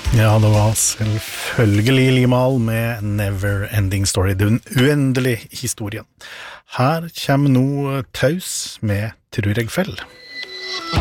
Ja, det var selvfølgelig Limahl med Never Ending Story, den uendelige historien. Her kommer nå Taus med Tror jeg fell.